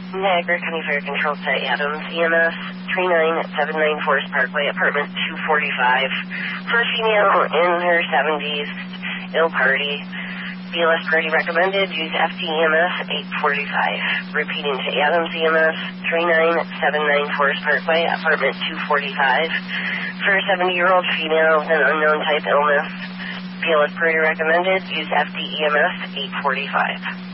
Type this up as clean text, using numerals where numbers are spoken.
Niagara County Fire Control to Adams EMS, 3979 Forest Parkway, apartment 245. For a female in her 70s, ill party. BLS party recommended, use FDEMS 845. Repeating to Adams EMS, 3979 Forest Parkway, apartment 245. For a 70-year-old female with an unknown type illness, BLS party recommended, use FDEMS 845.